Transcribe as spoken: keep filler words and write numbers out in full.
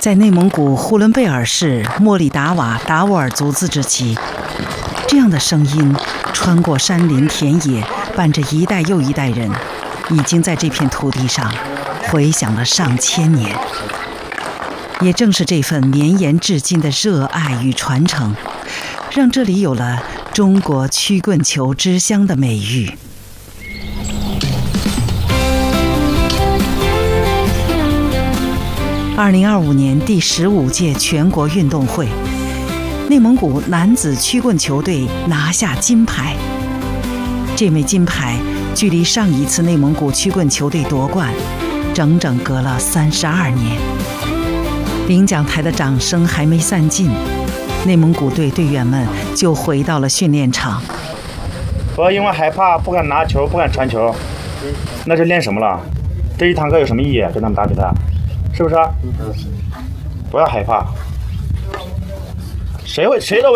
在内蒙古呼伦贝尔市莫里达瓦达斡尔族自治旗，这样的声音穿过山林田野，伴着一代又一代人，已经在这片土地上回响了上千年。也正是这份绵延至今的热爱与传承，让这里有了中国曲棍球之乡的美誉。二零二五年第十五届全国运动会，内蒙古男子曲棍球队拿下金牌。这枚金牌距离上一次内蒙古曲棍球队夺冠，整整隔了三十二年。领奖台的掌声还没散尽，内蒙古队队员们就回到了训练场。 我因为害怕，不敢拿球，不敢传球，那是练什么了？这一堂课有什么意义？跟他们打比赛，是不是？不要害怕，谁会谁都。